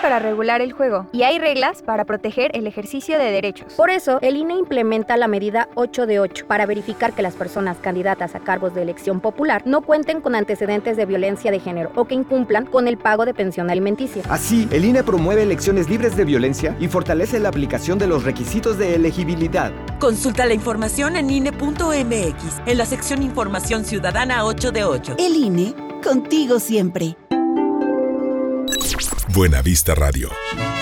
para regular el juego y hay reglas para proteger el ejercicio de derechos. Por eso, el INE implementa la medida 8 de 8 para verificar que las personas candidatas a cargos de elección popular no cuenten con antecedentes de violencia de género o que incumplan con el pago de pensión alimenticia. Así, el INE promueve elecciones libres de violencia y fortalece la aplicación de los requisitos de elegibilidad. Consulta la información en INE.mx, en la sección Información Ciudadana 8 de 8. El INE, contigo siempre. Buena Vista Radio.